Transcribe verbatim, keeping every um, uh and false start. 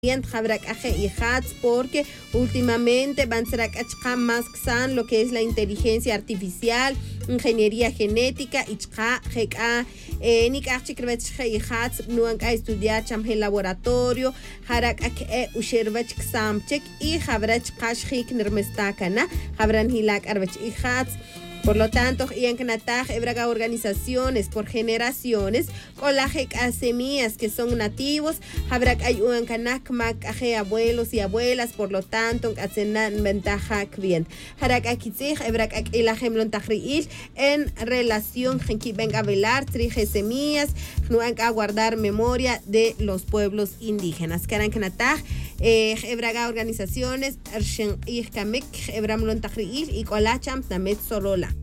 Jabrak aje y hats porque últimamente van a más lo que es la inteligencia artificial, ingeniería genética y chka ni y hats nuan a estudiar cham el laboratorio harak ake usherbach samchek y habrach kashik nermestakana habran hilak arbach y hats. Por lo tanto, Yankanatag Ebraga organizaciones por generaciones, colajek a semillas que son nativos, Habrak ayuan kanak mak aje abuelos y abuelas, por lo tanto, atzenan ventaja bien. Harak akitzig Ebrak ak ilajem lontajriil en relación genki venga velar, trije semillas, nuan a guardar memoria de los pueblos indígenas. Karankanatag Ebraga organizaciones, Ershen Ihkamek, Ebram lontajriil y colacham tamet solola.